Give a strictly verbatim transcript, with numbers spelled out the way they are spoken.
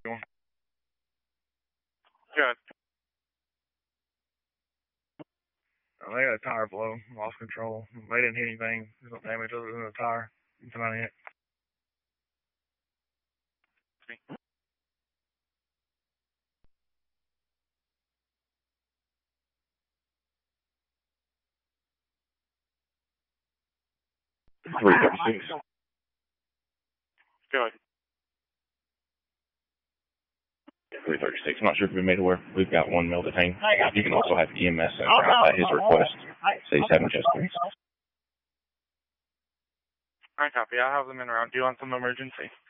Good. Oh, they got a tire blow, lost control. They didn't hit anything. There's no damage other than the tire. That's about it. three thirty-six. Good. three thirty-six. I'm not sure if we made aware. We've got one male detained. You can also have E M S sent out at his request. Say seven chest three. I copy. I'll have them in around. Do you want some emergency?